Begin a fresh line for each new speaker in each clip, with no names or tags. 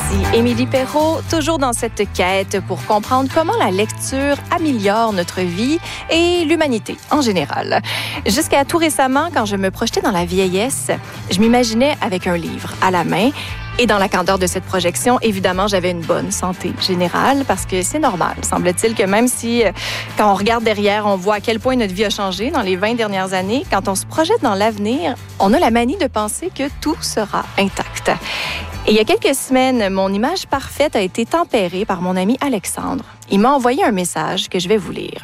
Émilie Perrault, toujours dans cette quête pour comprendre comment la lecture améliore notre vie et l'humanité en général. Jusqu'à tout récemment, quand je me projetais dans la vieillesse, je m'imaginais avec un livre à la main. Et dans la candeur de cette projection, évidemment, j'avais une bonne santé générale parce que c'est normal, semble-t-il, que même si, quand on regarde derrière, on voit à quel point notre vie a changé dans les 20 dernières années, quand on se projette dans l'avenir, on a la manie de penser que tout sera intact. Et il y a quelques semaines, mon image parfaite a été tempérée par mon ami Alexandre. Il m'a envoyé un message que je vais vous lire.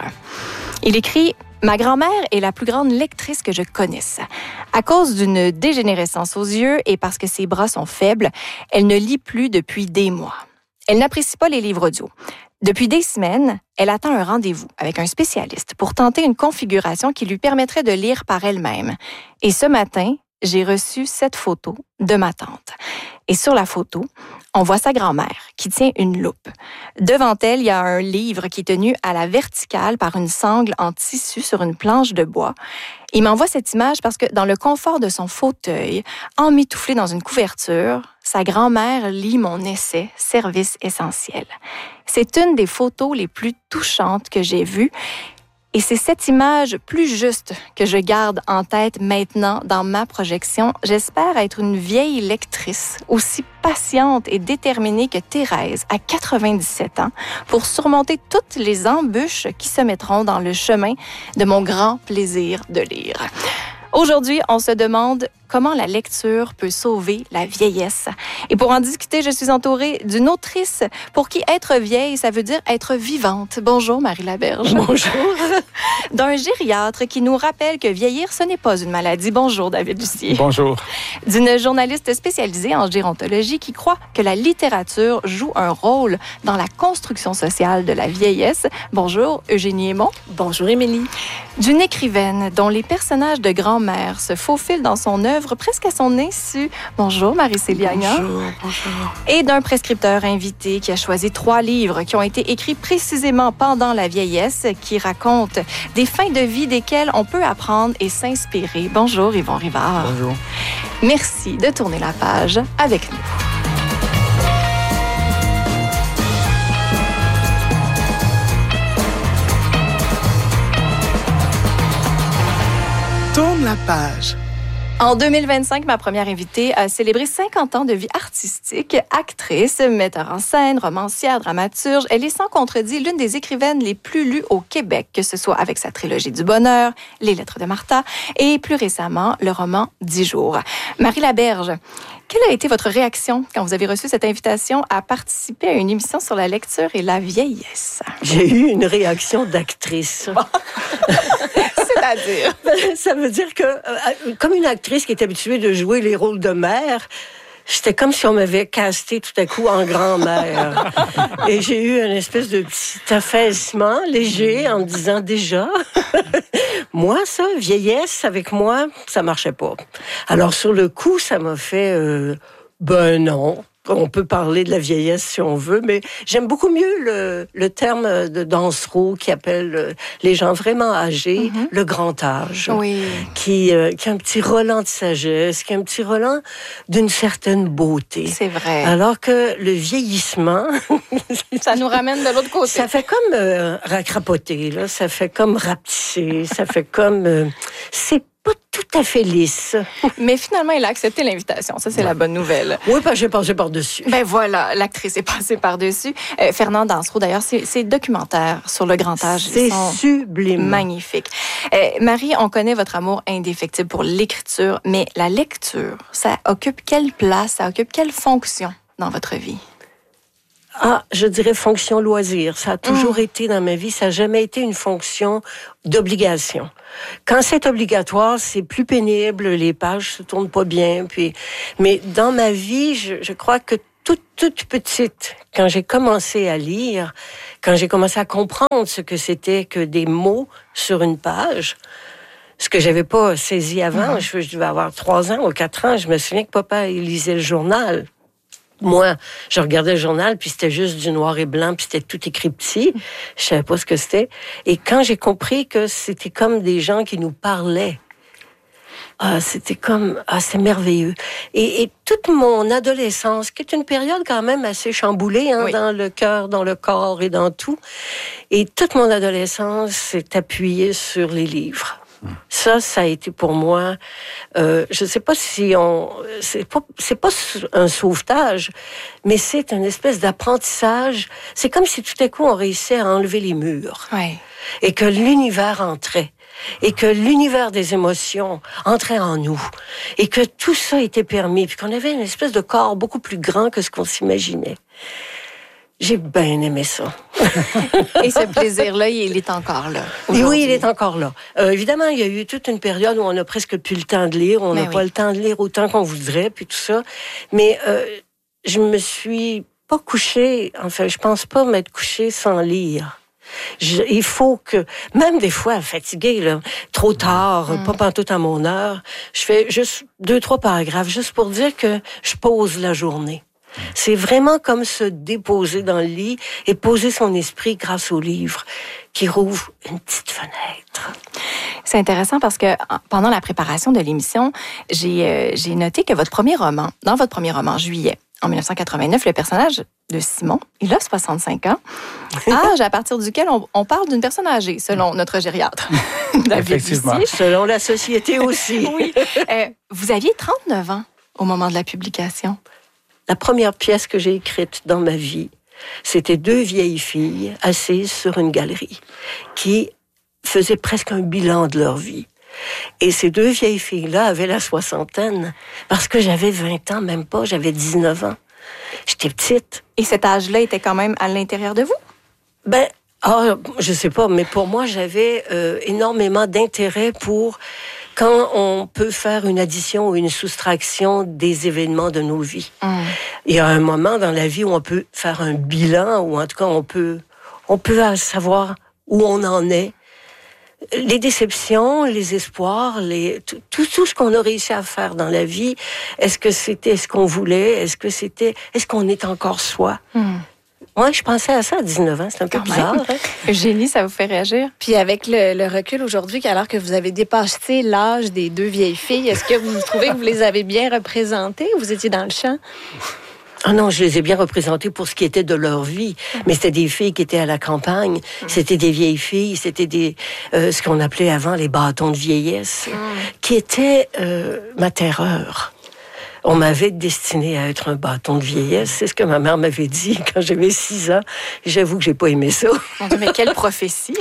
Il écrit « Ma grand-mère est la plus grande lectrice que je connaisse. À cause d'une dégénérescence aux yeux et parce que ses bras sont faibles, elle ne lit plus depuis des mois. Elle n'apprécie pas les livres audio. Depuis des semaines, elle attend un rendez-vous avec un spécialiste pour tenter une configuration qui lui permettrait de lire par elle-même. Et ce matin, j'ai reçu cette photo de ma tante. Et sur la photo, on voit sa grand-mère qui tient une loupe. Devant elle, il y a un livre qui est tenu à la verticale par une sangle en tissu sur une planche de bois. Il m'envoie cette image parce que dans le confort de son fauteuil, emmitouflé dans une couverture, sa grand-mère lit mon essai « Service essentiel ». C'est une des photos les plus touchantes que j'ai vues. Et c'est cette image plus juste que je garde en tête maintenant dans ma projection. J'espère être une vieille lectrice, aussi patiente et déterminée que Thérèse, à 97 ans, pour surmonter toutes les embûches qui se mettront dans le chemin de mon grand plaisir de lire. Aujourd'hui, on se demande comment la lecture peut sauver la vieillesse. Et pour en discuter, je suis entourée d'une autrice pour qui être vieille, ça veut dire être vivante. Bonjour, Marie Laberge.
Bonjour.
D'un gériatre qui nous rappelle que vieillir, ce n'est pas une maladie. Bonjour, David Lucier.
Bonjour.
D'une journaliste spécialisée en gérontologie qui croit que la littérature joue un rôle dans la construction sociale de la vieillesse. Bonjour, Eugénie Aymon.
Bonjour, Émilie.
D'une écrivaine dont les personnages de grand-mère se faufilent dans son œuvre presque à son insu. Bonjour, Marie-Célie Agnan.
Bonjour.
Et d'un prescripteur invité qui a choisi 3 livres qui ont été écrits précisément pendant la vieillesse, qui racontent des fins de vie desquelles on peut apprendre et s'inspirer. Bonjour, Yvon Rivard.
Bonjour.
Merci de tourner la page avec nous.
Tourne la page.
En 2025, ma première invitée a célébré 50 ans de vie artistique, actrice, metteur en scène, romancière, dramaturge. Elle est sans contredit l'une des écrivaines les plus lues au Québec, que ce soit avec sa trilogie du bonheur, Les Lettres de Martha et plus récemment, le roman 10 jours. Marie Laberge, quelle a été votre réaction quand vous avez reçu cette invitation à participer à une émission sur la lecture et la vieillesse?
J'ai eu une réaction d'actrice.
C'est-à-dire?
Ça veut dire que, comme une actrice qui est habituée de jouer les rôles de mère, c'était comme si on m'avait casté tout à coup en grand-mère. Et j'ai eu une espèce de petit affaissement léger en me disant déjà, moi, ça, vieillesse, avec moi, ça marchait pas. Alors, sur le coup, ça m'a fait, ben non. On peut parler de la vieillesse si on veut, mais j'aime beaucoup mieux le terme de Dansereau qui appelle les gens vraiment âgés le grand âge.
Oui.
Qui a un petit relent de sagesse, qui a un petit relent d'une certaine beauté.
C'est vrai.
Alors que le vieillissement...
Ça nous ramène de l'autre côté.
Ça fait comme racrapoter, là. Ça fait comme rapetisser, ça fait comme... c'est pas tout à fait lisse.
Mais finalement, il a accepté l'invitation. Ça, c'est la bonne nouvelle.
Oui, parce que j'ai passé par-dessus.
Ben voilà, l'actrice est passée par-dessus. Fernand Dansereau, d'ailleurs, c'est documentaire sur le grand âge.
C'est sublime.
Magnifique. Marie, on connaît votre amour indéfectible pour l'écriture, mais la lecture, ça occupe quelle place, ça occupe quelle fonction dans votre vie?
Ah, je dirais fonction loisir. Ça a toujours été dans ma vie. Ça n'a jamais été une fonction d'obligation. Quand c'est obligatoire, c'est plus pénible. Les pages se tournent pas bien. Mais dans ma vie, je crois que toute petite, quand j'ai commencé à lire, quand j'ai commencé à comprendre ce que c'était que des mots sur une page, ce que j'avais pas saisi avant, je devais avoir 3 ans ou 4 ans, je me souviens que papa, il lisait le journal. Moi, je regardais le journal, puis c'était juste du noir et blanc, puis c'était tout écrit petit. Je savais pas ce que c'était. Et quand j'ai compris que c'était comme des gens qui nous parlaient, c'est merveilleux. Et toute mon adolescence, qui est une période quand même assez chamboulée,
Oui.
dans le cœur, dans le corps et dans tout. Et toute mon adolescence s'est appuyée sur les livres. Ça a été pour moi, je sais pas si c'est pas un sauvetage, mais c'est une espèce d'apprentissage. C'est comme si tout à coup on réussissait à enlever les murs.
Oui.
Et que l'univers entrait. Et que l'univers des émotions entrait en nous. Et que tout ça était permis. Puis qu'on avait une espèce de corps beaucoup plus grand que ce qu'on s'imaginait. J'ai bien aimé ça.
Et ce plaisir-là, il est encore là.
Et oui, il est encore là. Évidemment, il y a eu toute une période où on n'a presque plus le temps de lire. On n'a pas le temps de lire autant qu'on voudrait, puis tout ça. Mais je me suis pas couchée, enfin, je pense pas m'être couchée sans lire. Il faut que, même des fois fatiguée, là, trop tard, pas pantoute à mon heure, je fais juste 2-3 paragraphes, juste pour dire que je pose la journée. C'est vraiment comme se déposer dans le lit et poser son esprit grâce au livre qui rouvre une petite fenêtre.
C'est intéressant parce que pendant la préparation de l'émission, j'ai noté que dans votre premier roman, Juillet, en 1989, le personnage de Simon, il a 65 ans, âge à partir duquel on parle d'une personne âgée, selon notre gériatre. David
Effectivement.
Lucier.
Selon la société aussi.
Oui. Vous aviez 39 ans au moment de la publication.
La première pièce que j'ai écrite dans ma vie, c'était 2 vieilles filles assises sur une galerie qui faisaient presque un bilan de leur vie. Et ces 2 vieilles filles-là avaient la soixantaine, parce que j'avais 20 ans, même pas, j'avais 19 ans. J'étais petite.
Et cet âge-là était quand même à l'intérieur de vous?
Je sais pas, mais pour moi, j'avais énormément d'intérêt pour quand on peut faire une addition ou une soustraction des événements de nos vies. Il y a un moment dans la vie où on peut faire un bilan, ou en tout cas, on peut savoir où on en est. Les déceptions, les espoirs, tout ce qu'on a réussi à faire dans la vie, est-ce que c'était ce qu'on voulait? Est-ce qu'on est encore soi? Moi, je pensais à ça à 19 ans. C'est un peu bizarre. Hein?
Eugénie, ça vous fait réagir?
Puis avec le recul aujourd'hui, alors que vous avez dépassé l'âge des 2 vieilles filles, est-ce que vous trouvez que vous les avez bien représentées ou vous étiez dans le champ?
Ah non, je les ai bien représentées pour ce qui était de leur vie. Mais c'était des filles qui étaient à la campagne. C'était des vieilles filles. C'était ce qu'on appelait avant les bâtons de vieillesse, qui étaient ma terreur. On m'avait destiné à être un bâton de vieillesse. C'est ce que ma mère m'avait dit quand j'avais 6 ans. J'avoue que j'ai pas aimé ça.
Mon Dieu, mais quelle prophétie!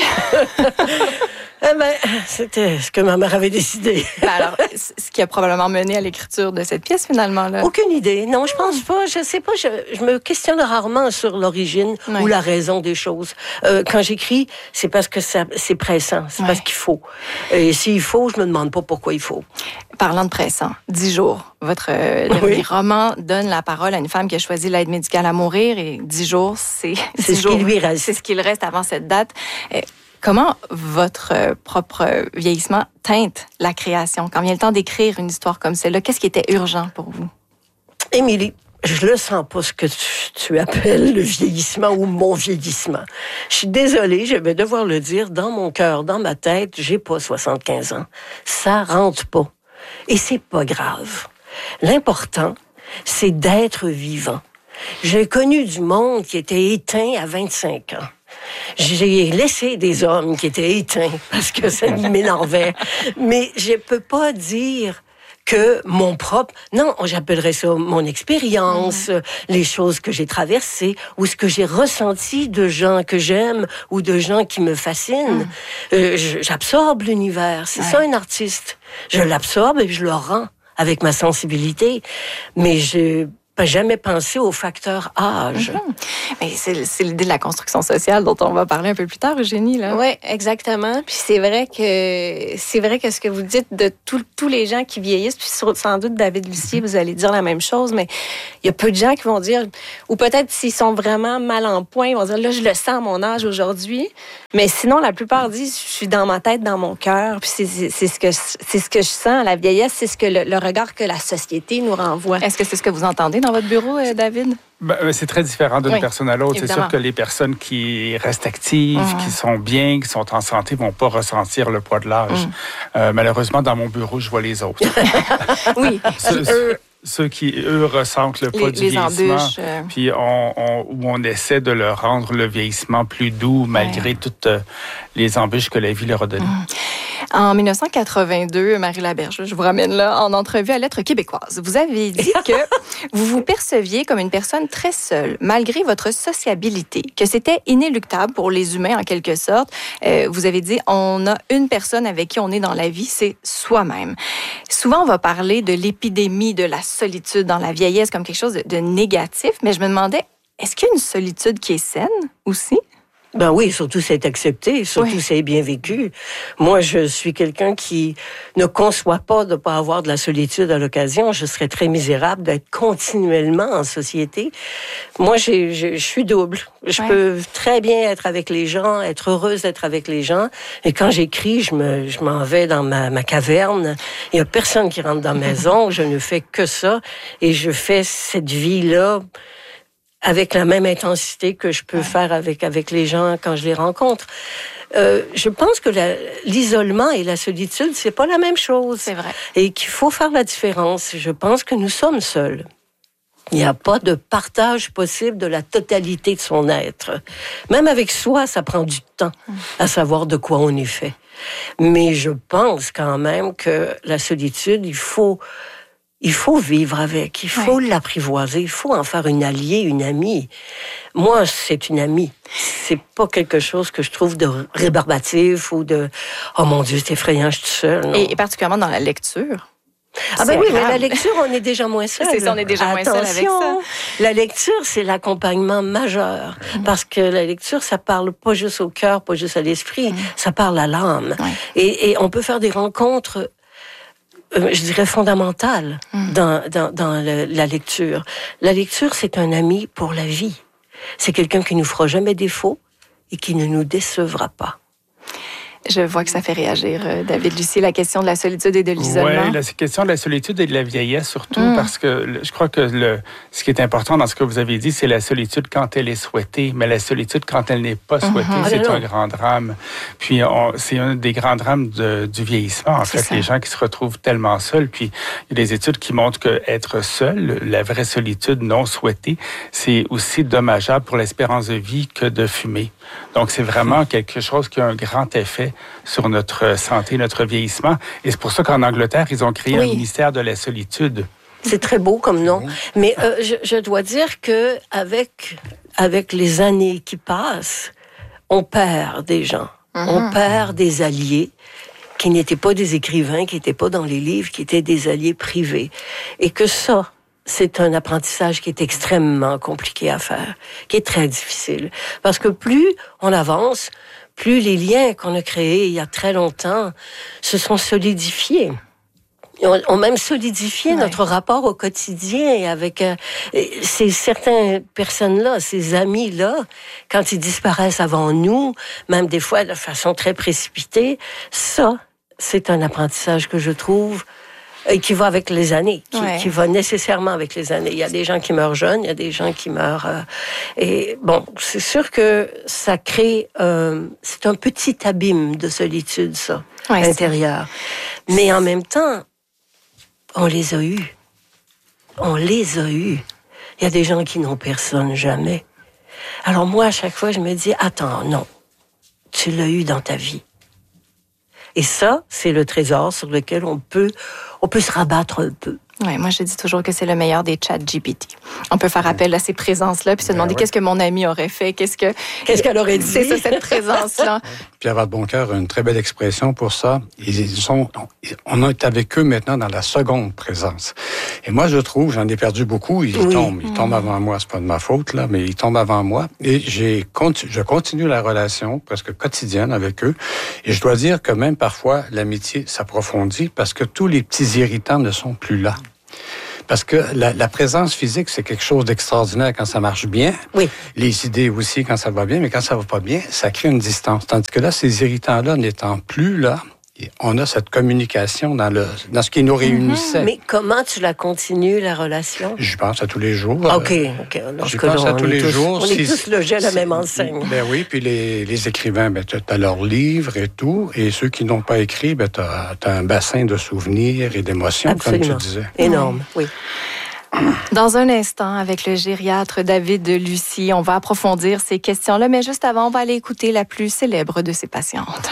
C'était ce que ma mère avait décidé.
Alors, ce qui a probablement mené à l'écriture de cette pièce, finalement, là.
Aucune idée. Non, je pense pas. Je sais pas. Je me questionne rarement sur l'origine ou la raison des choses. Quand j'écris, c'est parce que c'est pressant. C'est parce qu'il faut. Et s'il faut, je me demande pas pourquoi il faut.
Parlant de pressant, 10 jours. Votre dernier roman donne la parole à une femme qui a choisi l'aide médicale à mourir, et 10 jours, c'est
ce qui lui reste.
C'est ce qu'il reste avant cette date. Comment votre propre vieillissement teinte la création? Quand vient le temps d'écrire une histoire comme celle-là, qu'est-ce qui était urgent pour vous?
Émilie, je le sens pas ce que tu appelles le vieillissement ou mon vieillissement. Je suis désolée, je vais devoir le dire, dans mon cœur, dans ma tête, j'ai pas 75 ans. Ça rentre pas. Et c'est pas grave. L'important, c'est d'être vivant. J'ai connu du monde qui était éteint à 25 ans. J'ai laissé des hommes qui étaient éteints parce que ça m'énervait. Mais je peux pas dire que mon propre... Non, j'appellerais ça mon expérience, les choses que j'ai traversées ou ce que j'ai ressenti de gens que j'aime ou de gens qui me fascinent. J'absorbe l'univers. C'est ça un artiste. Je l'absorbe et je le rends avec ma sensibilité. Mais je pas jamais pensé au facteur âge.
Mais c'est l'idée de la construction sociale dont on va parler un peu plus tard, Eugénie, là.
Oui, exactement. Puis c'est vrai que ce que vous dites de tous les gens qui vieillissent, puis sans doute David Lucier, vous allez dire la même chose, mais il y a peu de gens qui vont dire, ou peut-être s'ils sont vraiment mal en point, ils vont dire, là, je le sens à mon âge aujourd'hui. Mais sinon, la plupart disent, je suis dans ma tête, dans mon cœur, puis c'est ce que je sens à la vieillesse, c'est ce que le regard que la société nous renvoie.
Est-ce que c'est ce que vous entendez dans votre bureau, David?
C'est très différent d'une
Oui,
personne à l'autre. C'est
évidemment.
sûr que les personnes qui restent actives, qui sont bien, qui sont en santé, vont pas ressentir le poids de l'âge. Malheureusement, dans mon bureau, je vois les autres.
Oui.
Ceux qui, eux, ressentent le poids du vieillissement.
Embûches.
Puis où on essaie de leur rendre le vieillissement plus doux, malgré toutes les embûches que la vie leur a données.
En 1982, Marie Laberge, je vous ramène là, en entrevue à Lettres québécoises, vous avez dit que vous vous perceviez comme une personne très seule, malgré votre sociabilité, que c'était inéluctable pour les humains en quelque sorte. Vous avez dit, on a une personne avec qui on est dans la vie, c'est soi-même. Souvent, on va parler de l'épidémie de la solitude dans la vieillesse comme quelque chose de négatif, mais je me demandais, est-ce qu'il y a une solitude qui est saine aussi?
Ben oui, surtout c'est accepté, surtout c'est bien vécu. Moi, je suis quelqu'un qui ne conçoit pas de pas avoir de la solitude à l'occasion. Je serais très misérable d'être continuellement en société. Moi, je suis double. Je peux très bien être avec les gens, être heureuse d'être avec les gens. Et quand j'écris, je m'en vais dans ma caverne. Il y a personne qui rentre dans la maison. Je ne fais que ça. Et je fais cette vie-là avec la même intensité que je peux faire avec les gens quand je les rencontre. Je pense que l'isolement et la solitude, c'est pas la même chose.
C'est vrai.
Et qu'il faut faire la différence. Je pense que nous sommes seuls. Il n'y a pas de partage possible de la totalité de son être. Même avec soi, ça prend du temps à savoir de quoi on est fait. Mais je pense quand même que la solitude, il faut vivre avec, il faut l'apprivoiser, il faut en faire une alliée, une amie. Moi, c'est une amie. C'est pas quelque chose que je trouve de rébarbatif ou de « Oh mon Dieu, c'est effrayant, je suis toute seule ».
Et particulièrement dans la lecture.
Ah ben oui, mais la lecture, on est déjà moins seul.
C'est ça, on est déjà moins seul avec ça.
La lecture, c'est l'accompagnement majeur. Parce que la lecture, ça parle pas juste au cœur, pas juste à l'esprit, ça parle à l'âme. Et on peut faire des rencontres je dirais fondamentale dans la lecture. La lecture, c'est un ami pour la vie. C'est quelqu'un qui nous fera jamais défaut et qui ne nous décevra pas.
Je vois que ça fait réagir, David Lucier, la question de la solitude et de l'isolement.
Oui, la question de la solitude et de la vieillesse surtout, parce que je crois que ce qui est important dans ce que vous avez dit, c'est la solitude quand elle est souhaitée, mais la solitude quand elle n'est pas souhaitée, c'est un grand drame. Puis c'est un des grands drames du vieillissement, en fait, les gens qui se retrouvent tellement seuls. Puis il y a des études qui montrent qu'être seul, la vraie solitude non souhaitée, c'est aussi dommageable pour l'espérance de vie que de fumer. Donc c'est vraiment quelque chose qui a un grand effet sur notre santé, notre vieillissement. Et c'est pour ça qu'en Angleterre, ils ont créé un ministère de la solitude.
C'est très beau comme nom. Mais je dois dire que avec les années qui passent, on perd des gens. On perd des alliés qui n'étaient pas des écrivains, qui n'étaient pas dans les livres, qui étaient des alliés privés. Et que ça, c'est un apprentissage qui est extrêmement compliqué à faire, qui est très difficile. Parce que plus on avance, plus les liens qu'on a créés il y a très longtemps se sont solidifiés. On même solidifié notre rapport au quotidien avec ces certaines personnes-là, ces amis-là, quand ils disparaissent avant nous, même des fois de façon très précipitée. Ça, c'est un apprentissage que je trouve qui va avec les années, qui va nécessairement avec les années. Il y a des gens qui meurent jeunes, il y a des gens qui meurent... et bon, c'est sûr que ça crée... c'est un petit abîme de solitude, ça, intérieur. Mais en même temps, on les a eus. On les a eus. Il y a des gens qui n'ont personne jamais. Alors moi, à chaque fois, je me dis, attends, non, tu l'as eu dans ta vie. Et ça, c'est le trésor sur lequel on peut se rabattre un peu.
Oui, moi, je dis toujours que c'est le meilleur des chats GPT. On peut faire appel à ces présences-là puis se demander qu'est-ce que mon amie aurait fait, qu'est-ce qu'elle aurait dit. C'est ça, cette présence-là.
Pierre Vadeboncoeur a une très belle expression pour ça. On est avec eux maintenant dans la seconde présence. Et moi, je trouve, j'en ai perdu beaucoup. Ils tombent avant moi. C'est pas de ma faute, là, mais ils tombent avant moi. Et je continue la relation presque quotidienne avec eux. Et je dois dire que même parfois, l'amitié s'approfondit parce que tous les petits irritants ne sont plus là. Parce que la présence physique, c'est quelque chose d'extraordinaire quand ça marche bien.
Oui.
Les idées aussi quand ça va bien, mais quand ça va pas bien, ça crée une distance. Tandis que là, ces irritants-là n'étant plus là, on a cette communication dans ce qui nous réunissait.
Mais comment tu la continues, la relation?
Je pense à tous les jours.
OK.
Je pense à tous les jours.
On est tous logés à la même enseigne.
Ben oui, puis les écrivains, tu as leurs livres et tout, et ceux qui n'ont pas écrit, tu as un bassin de souvenirs et d'émotions,
absolument,
comme tu disais.
Énorme, oui.
Dans un instant, avec le gériatre David Lucie, on va approfondir ces questions-là, mais juste avant, on va aller écouter la plus célèbre de ses patientes.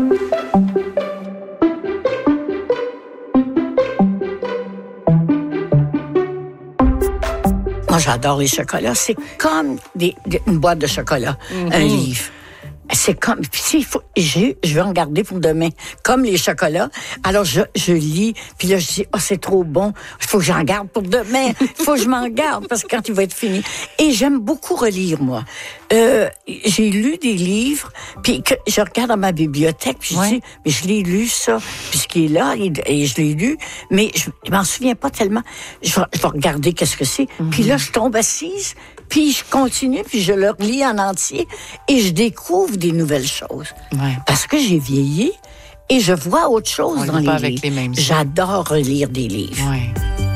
Moi, j'adore les chocolats. C'est comme une boîte de chocolat, un livre. C'est comme, puis je vais en garder pour demain, comme les chocolats. Alors je lis, puis là je dis c'est trop bon, il faut que j'en garde pour demain, il faut que je m'en garde parce que quand il va être fini. Et j'aime beaucoup relire moi. J'ai lu des livres, puis que je regarde dans ma bibliothèque, puis je dis mais je l'ai lu ça, puis ce qui est là et je l'ai lu, mais je m'en souviens pas tellement. Je vais regarder qu'est-ce que c'est. Puis là je tombe assise. Puis je continue, puis je le relis en entier et je découvre des nouvelles choses. Ouais. Parce que j'ai vieilli et je vois autre chose dans les livres. J'adore relire des livres. Ouais.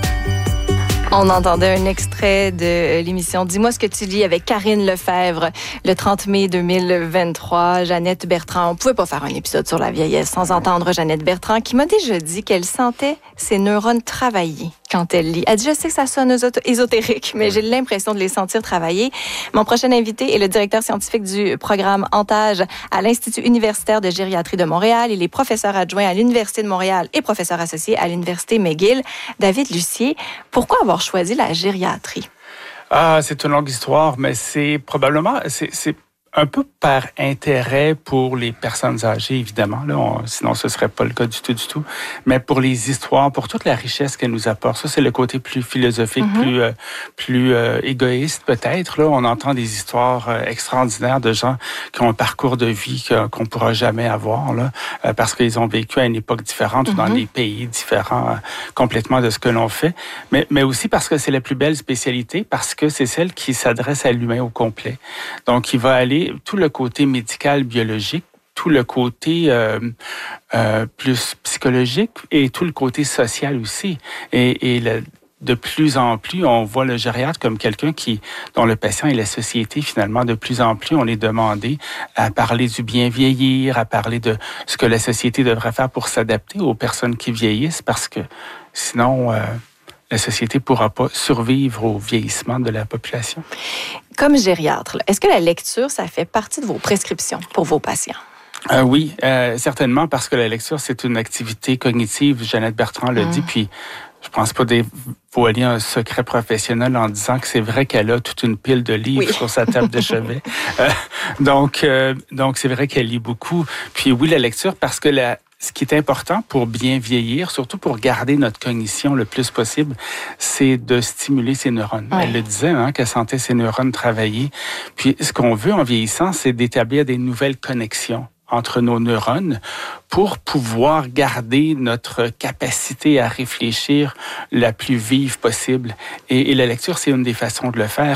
On entendait un extrait de l'émission Dis-moi ce que tu lis avec Karine Lefebvre le 30 mai 2023. Jeannette Bertrand, on ne pouvait pas faire un épisode sur la vieillesse sans entendre Jeannette Bertrand qui m'a déjà dit qu'elle sentait ses neurones travailler quand elle lit. Elle dit, je sais que ça sonne ésotérique, mais j'ai l'impression de les sentir travailler. Mon prochain invité est le directeur scientifique du programme Antage à l'Institut universitaire de gériatrie de Montréal. Il est professeur adjoint à l'Université de Montréal et professeur associé à l'Université McGill. David Lucier, pourquoi avoir choisi la gériatrie?
C'est une longue histoire, mais c'est probablement... C'est un peu par intérêt pour les personnes âgées, évidemment. Là, sinon, ce ne serait pas le cas du tout. Mais pour les histoires, pour toute la richesse qu'elles nous apportent, ça, c'est le côté plus philosophique, plus égoïste peut-être. Là, on entend des histoires extraordinaires de gens qui ont un parcours de vie qu'on ne pourra jamais avoir, là, parce qu'ils ont vécu à une époque différente ou dans des pays différents complètement de ce que l'on fait. Mais aussi parce que c'est la plus belle spécialité, parce que c'est celle qui s'adresse à l'humain au complet. Donc, il va aller tout le côté médical, biologique, tout le côté plus psychologique et tout le côté social aussi. De plus en plus, on voit le gériatre comme quelqu'un dont le patient et la société, finalement, de plus en plus, on est demandé à parler du bien vieillir, à parler de ce que la société devrait faire pour s'adapter aux personnes qui vieillissent, parce que sinon... la société ne pourra pas survivre au vieillissement de la population.
Comme gériatre, est-ce que la lecture, ça fait partie de vos prescriptions pour vos patients?
Oui, certainement, parce que la lecture, c'est une activité cognitive. Jeannette Bertrand l'a dit, puis je pense pas dévoiler un secret professionnel en disant que c'est vrai qu'elle a toute une pile de livres sur sa table de chevet. Donc, c'est vrai qu'elle lit beaucoup. Puis oui, la lecture, parce que ce qui est important pour bien vieillir, surtout pour garder notre cognition le plus possible, c'est de stimuler ses neurones. Ouais. Elle le disait, qu'elle sentait ses neurones travailler. Puis ce qu'on veut en vieillissant, c'est d'établir des nouvelles connexions entre nos neurones pour pouvoir garder notre capacité à réfléchir la plus vive possible. Et la lecture, c'est une des façons de le faire.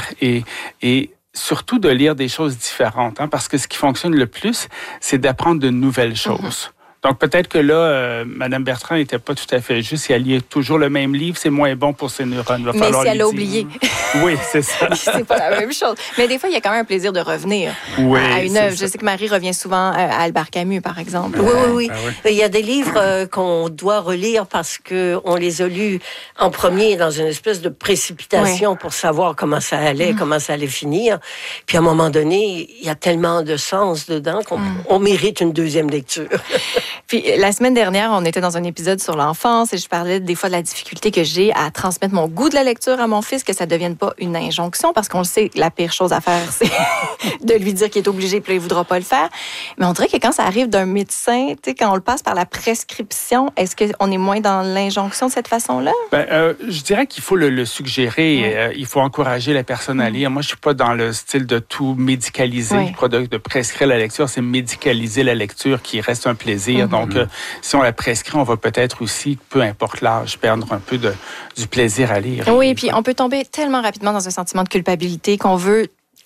Et surtout de lire des choses différentes, parce que ce qui fonctionne le plus, c'est d'apprendre de nouvelles choses. Donc, peut-être que là, Mme Bertrand n'était pas tout à fait juste. Si elle lit toujours le même livre, c'est moins bon pour ses neurones.
Mais si elle l'a oublié.
Oui, c'est ça.
C'est pas la même chose. Mais des fois, il y a quand même un plaisir de revenir à une œuvre. Je sais que Marie revient souvent à Albert Camus, par exemple.
Oui. Il y a des livres qu'on doit relire parce qu'on les a lus en premier dans une espèce de précipitation pour savoir comment ça allait, comment ça allait finir. Puis à un moment donné, il y a tellement de sens dedans qu'on mérite une deuxième lecture.
Puis la semaine dernière, on était dans un épisode sur l'enfance et je parlais des fois de la difficulté que j'ai à transmettre mon goût de la lecture à mon fils, que ça ne devienne pas une injonction, parce qu'on le sait, la pire chose à faire, c'est de lui dire qu'il est obligé, puis là, il ne voudra pas le faire. Mais on dirait que quand ça arrive d'un médecin, quand on le passe par la prescription, est-ce qu'on est moins dans l'injonction de cette façon-là?
Je dirais qu'il faut le suggérer. Il faut encourager la personne à lire. Moi, je ne suis pas dans le style de tout médicaliser, de prescrire la lecture. C'est médicaliser la lecture qui reste un plaisir. Donc, si on la prescrit, on va peut-être aussi, peu importe l'âge, perdre un peu du plaisir à lire.
Oui, puis on peut tomber tellement rapidement dans un sentiment de culpabilité qu'on veut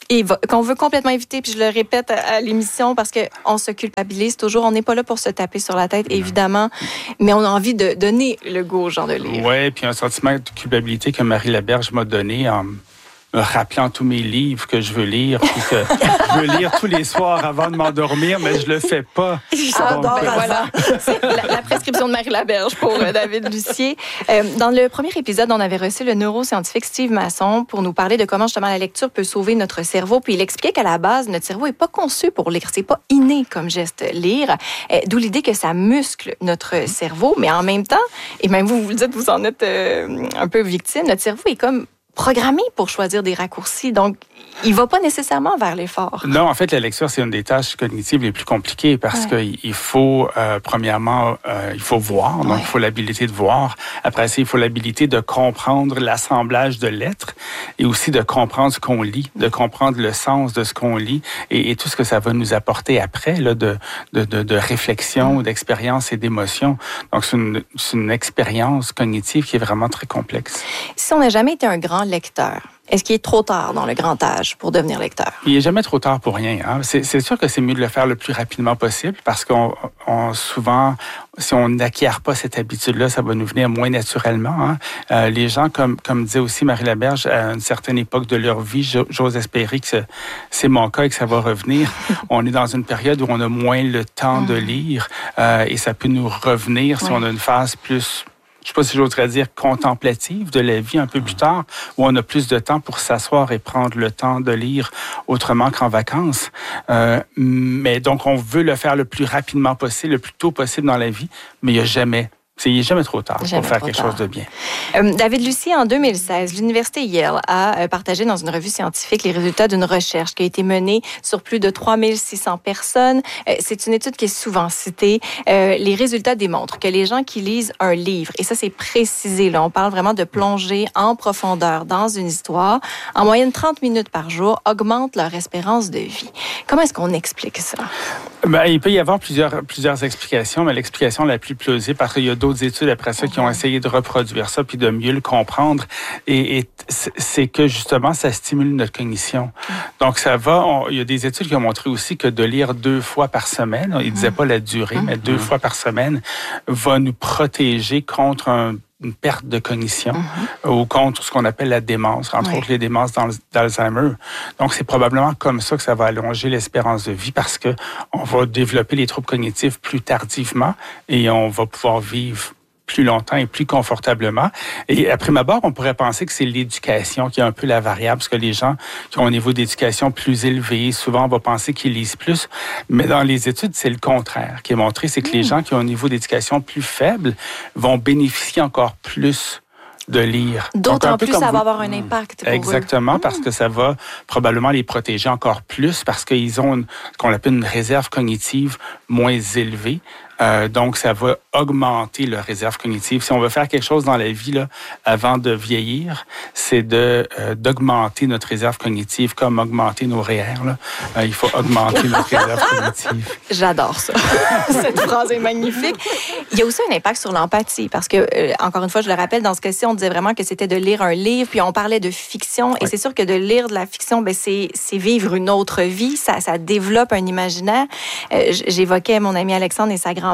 qu'on veut complètement éviter, puis je le répète à l'émission parce qu'on se culpabilise toujours. On n'est pas là pour se taper sur la tête, évidemment, mais on a envie de donner le goût aux gens de lire.
Oui, puis un sentiment de culpabilité que Marie Laberge m'a donné en me rappelant tous mes livres que je veux lire, puis que je veux lire tous les soirs avant de m'endormir, mais je le fais pas.
Voilà. C'est la prescription de Marie Laberge pour David Lucier. Dans le premier épisode, on avait reçu le neuroscientifique Steve Masson pour nous parler de comment justement la lecture peut sauver notre cerveau. Puis il expliquait qu'à la base, notre cerveau est pas conçu pour lire. C'est pas inné comme geste lire. D'où l'idée que ça muscle notre cerveau. Mais en même temps, et même vous le dites, vous en êtes un peu victime, notre cerveau est comme programmé pour choisir des raccourcis. Donc, il ne va pas nécessairement vers l'effort.
Non, en fait, la lecture, c'est une des tâches cognitives les plus compliquées parce qu'il faut, premièrement, il faut voir. Donc, il faut l'habilité de voir. Après ça, il faut l'habilité de comprendre l'assemblage de lettres et aussi de comprendre ce qu'on lit, de comprendre le sens de ce qu'on lit et tout ce que ça va nous apporter après là, de réflexion, d'expérience et d'émotion. Donc, c'est une expérience cognitive qui est vraiment très complexe.
Si on n'a jamais été un grand lecteur, est-ce qu'il est trop tard dans le grand âge pour devenir lecteur?
Il n'est jamais trop tard pour rien. Hein? C'est sûr que c'est mieux de le faire le plus rapidement possible parce qu'on souvent, si on n'acquiert pas cette habitude-là, ça va nous venir moins naturellement. Hein? Les gens, comme disait aussi Marie Laberge, à une certaine époque de leur vie, j'ose espérer que c'est mon cas et que ça va revenir. On est dans une période où on a moins le temps de lire et ça peut nous revenir si on a une phase plus... Je ne sais pas si j'oserais dire contemplative de la vie un peu plus tard, où on a plus de temps pour s'asseoir et prendre le temps de lire autrement qu'en vacances. Mais donc, on veut le faire le plus rapidement possible, le plus tôt possible dans la vie, mais il n'y a jamais trop tard pour faire quelque chose de bien.
David Lucier, en 2016, l'Université Yale a partagé dans une revue scientifique les résultats d'une recherche qui a été menée sur plus de 3600 personnes. C'est une étude qui est souvent citée. Les résultats démontrent que les gens qui lisent un livre, et ça c'est précisé, là, on parle vraiment de plonger en profondeur dans une histoire, en moyenne 30 minutes par jour, augmentent leur espérance de vie. Comment est-ce qu'on explique ça?
Il peut y avoir plusieurs explications, mais l'explication la plus plausible, parce qu'il y a d'autres études après ça qui ont essayé de reproduire ça puis de mieux le comprendre. Et c'est que justement, ça stimule notre cognition. Donc, il y a des études qui ont montré aussi que de lire 2 fois par semaine, ils ne disaient pas la durée, mais 2 fois par semaine, va nous protéger contre une perte de cognition ou contre ce qu'on appelle la démence, entre autres les démences d'Alzheimer. Donc, c'est probablement comme ça que ça va allonger l'espérance de vie parce que on va développer les troubles cognitifs plus tardivement et on va pouvoir vivre plus longtemps et plus confortablement. Et à prime abord, on pourrait penser que c'est l'éducation qui est un peu la variable, parce que les gens qui ont un niveau d'éducation plus élevé, souvent on va penser qu'ils lisent plus, mais dans les études, c'est le contraire qui est montré, c'est que les gens qui ont un niveau d'éducation plus faible vont bénéficier encore plus de lire.
D'autant plus, ça va avoir un impact pour
Exactement, parce que ça va probablement les protéger encore plus, parce qu'ils ont ce qu'on appelle une réserve cognitive moins élevée. Donc, ça va augmenter leur réserve cognitive. Si on veut faire quelque chose dans la vie là, avant de vieillir, c'est d'augmenter notre réserve cognitive comme augmenter nos REER. Là. Il faut augmenter notre réserve cognitive.
J'adore ça. Cette phrase est magnifique. Il y a aussi un impact sur l'empathie parce que, encore une fois, je le rappelle, dans ce cas-ci, on disait vraiment que c'était de lire un livre, puis on parlait de fiction. Et c'est sûr que de lire de la fiction, c'est vivre une autre vie. Ça développe un imaginaire. J'évoquais mon ami Alexandre et sa grand-mère.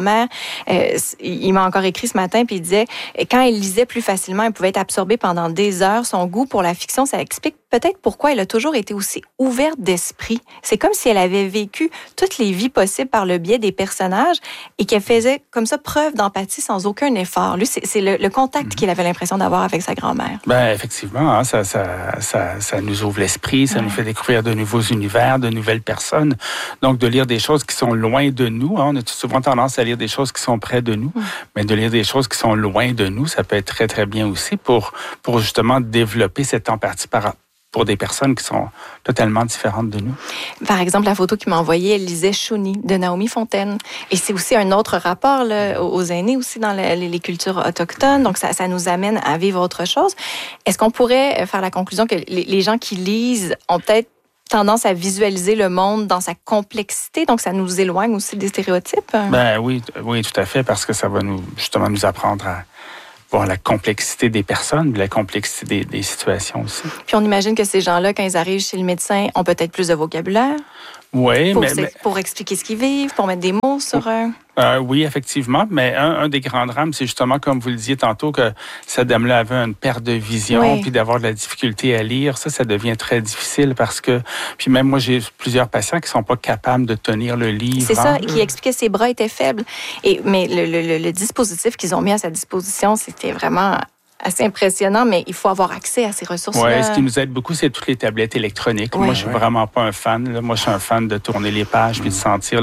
Il m'a encore écrit ce matin, puis il disait, quand elle lisait plus facilement, elle pouvait être absorbée pendant des heures. Son goût pour la fiction, ça explique peut-être pourquoi elle a toujours été aussi ouverte d'esprit. C'est comme si elle avait vécu toutes les vies possibles par le biais des personnages et qu'elle faisait comme ça preuve d'empathie sans aucun effort. Lui, c'est le contact qu'il avait l'impression d'avoir avec sa grand-mère.
Effectivement, hein, ça nous ouvre l'esprit, ça nous fait découvrir de nouveaux univers, de nouvelles personnes. Donc, de lire des choses qui sont loin de nous, hein, on a souvent tendance à lire des choses qui sont près de nous, mais de lire des choses qui sont loin de nous, ça peut être très, très bien aussi pour justement développer cette empathie pour des personnes qui sont totalement différentes de nous.
Par exemple, la photo qu'il m'a envoyée, elle lisait Chouni de Naomi Fontaine. Et c'est aussi un autre rapport là, aux aînés aussi dans les cultures autochtones. Donc, ça nous amène à vivre autre chose. Est-ce qu'on pourrait faire la conclusion que les gens qui lisent ont peut-être tendance à visualiser le monde dans sa complexité, donc ça nous éloigne aussi des stéréotypes?
Oui, tout à fait, parce que ça va nous apprendre voir la complexité des personnes, la complexité des situations aussi.
Puis on imagine que ces gens-là, quand ils arrivent chez le médecin, ont peut-être plus de vocabulaire.
Oui,
pour expliquer ce qu'ils vivent, pour mettre des mots sur...
oui, effectivement, mais un des grands drames, c'est justement, comme vous le disiez tantôt, que cette dame-là avait une perte de vision, puis d'avoir de la difficulté à lire. Ça devient très difficile parce que... Puis même moi, j'ai plusieurs patients qui sont pas capables de tenir le livre.
C'est ça, qui expliquait que ses bras étaient faibles. Mais le dispositif qu'ils ont mis à sa disposition, c'était vraiment... assez impressionnant, mais il faut avoir accès à ces ressources-là.
Oui, ce qui nous aide beaucoup, c'est toutes les tablettes électroniques. Moi, je suis vraiment pas un fan. Là. Moi, je suis un fan de tourner les pages puis de sentir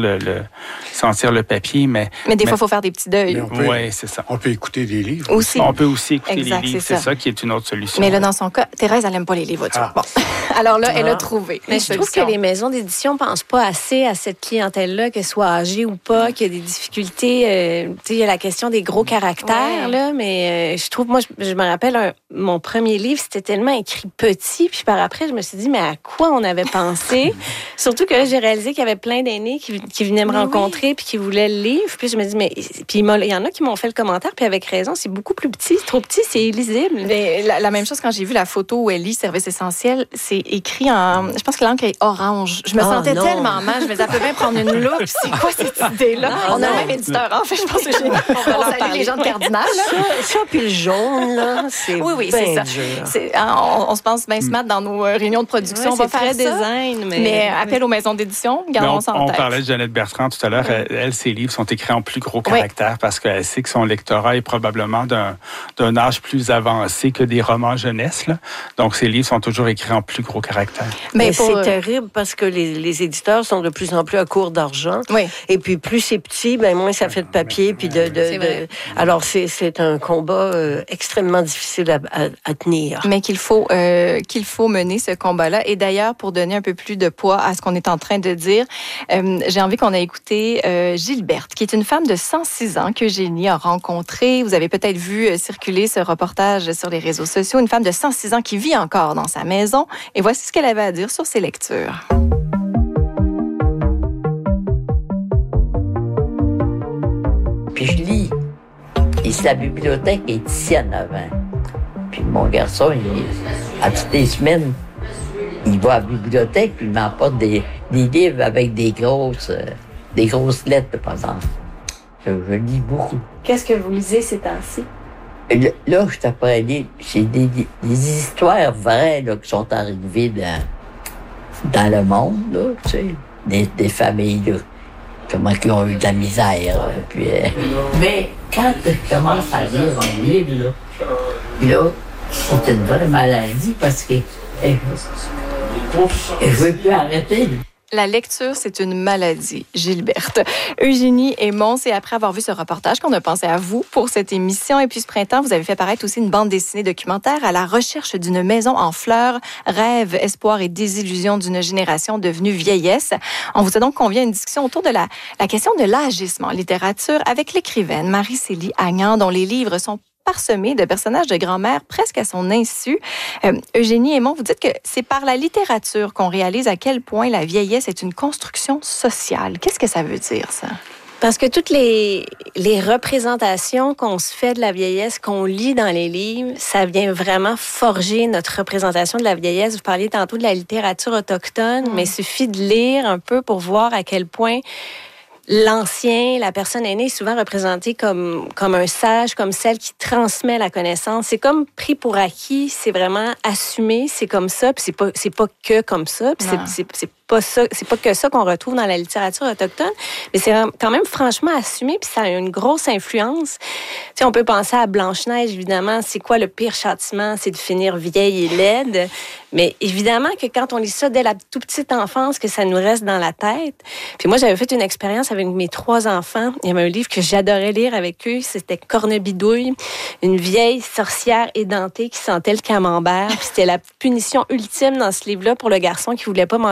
le papier. Mais
des fois, il faut faire des petits deuils.
Oui, c'est ça.
On peut écouter des livres.
Aussi.
On peut aussi écouter
les
livres. C'est ça qui est une autre solution.
Mais là, dans son cas, Thérèse, elle n'aime pas les livres. Bon. Alors là, elle a trouvé.
Mais je trouve que les maisons d'édition ne pensent pas assez à cette clientèle-là, qu'elle soit âgée ou pas, qu'il y a des difficultés. Il y a la question des gros caractères, là, mais je trouve, moi, je me rappelle mon premier livre, c'était tellement écrit petit, puis par après, je me suis dit, mais à quoi on avait pensé? Surtout que là, j'ai réalisé qu'il y avait plein d'aînés qui venaient me rencontrer puis qui voulaient le livre. Puis je me dis, mais puis il y en a qui m'ont fait le commentaire, puis avec raison, c'est beaucoup plus petit, c'est trop petit, c'est illisible.
Mais la même chose quand j'ai vu la photo où elle lit Service essentiel, c'est écrit en, je pense que l'encre est orange. Je me sentais tellement mal, je me disais, elle peut bien prendre une loupe. C'est quoi cette idée-là? On a le même éditeur, en fait, je pense que on salue les gens de Cardinal.
Ça puis le jaune, là, c'est
oui, c'est ça. On se pense bien smart dans nos réunions de production. On va faire ça.
Design,
mais appel aux maisons d'édition, gardons ça en tête.
On parlait de Jeannette Bertrand tout à l'heure. Elle, ses livres sont écrits en plus gros caractères parce qu'elle sait que son lectorat est probablement d'un âge plus avancé que des romans jeunesse. Là. Donc, ses livres sont toujours écrits en plus gros caractères.
Mais c'est terrible parce que les éditeurs sont de plus en plus à court d'argent.
Oui.
Et puis, plus c'est petit, moins ça fait de papier. Puis alors, c'est un combat extrêmement difficile à tenir.
Mais qu'il faut mener ce combat-là. Et d'ailleurs, pour donner un peu plus de poids à ce qu'on est en train de dire, j'ai envie qu'on ait écouté Gilberte, qui est une femme de 106 ans qu'Eugénie a rencontrée. Vous avez peut-être vu circuler ce reportage sur les réseaux sociaux. Une femme de 106 ans qui vit encore dans sa maison. Et voici ce qu'elle avait à dire sur ses lectures.
Puis je lis. Et la bibliothèque est ici en avant. Puis mon garçon, à toutes les semaines, il va à la bibliothèque puis il m'emporte des livres avec des grosses lettres, par exemple. Je lis beaucoup.
Qu'est-ce que vous lisez ces temps-ci?
Là, je t'apprends à lire. C'est des histoires vraies là, qui sont arrivées dans le monde, là, tu sais. Des familles, là, comment ils ont eu de la misère. Puis, mais quand je commence à lire un livre, là, c'est une vraie maladie parce que je ne veux plus arrêter.
La lecture, c'est une maladie, Gilberte. Eugénie Aymon, c'est après avoir vu ce reportage qu'on a pensé à vous pour cette émission. Et puis ce printemps, vous avez fait paraître aussi une bande dessinée documentaire à la recherche d'une maison en fleurs, rêve, espoir et désillusion d'une génération devenue vieillesse. On vous a donc convié à une discussion autour de la question de l'âgisme en littérature avec l'écrivaine Marie-Célie Agnan, dont les livres sont parsemé de personnages de grand-mère presque à son insu. Eugénie Aymon, vous dites que c'est par la littérature qu'on réalise à quel point la vieillesse est une construction sociale. Qu'est-ce que ça veut dire, ça?
Parce que toutes les représentations qu'on se fait de la vieillesse, qu'on lit dans les livres, ça vient vraiment forger notre représentation de la vieillesse. Vous parliez tantôt de la littérature autochtone, mais il suffit de lire un peu pour voir à quel point l'ancien, la personne aînée est souvent représentée comme un sage, comme celle qui transmet la connaissance. C'est comme pris pour acquis, c'est vraiment assumé, c'est comme ça, puis c'est pas que comme ça, puis c'est pas que ça qu'on retrouve dans la littérature autochtone, mais c'est quand même franchement assumé, puis ça a une grosse influence. Tu sais, on peut penser à Blanche-Neige, évidemment, c'est quoi le pire châtiment? C'est de finir vieille et laide. Mais évidemment que quand on lit ça dès la toute petite enfance, que ça nous reste dans la tête. Puis moi, j'avais fait une expérience avec mes 3 enfants. Il y avait un livre que j'adorais lire avec eux, c'était Cornebidouille, une vieille sorcière édentée qui sentait le camembert. Puis c'était la punition ultime dans ce livre-là pour le garçon qui voulait pas manger sa soupe.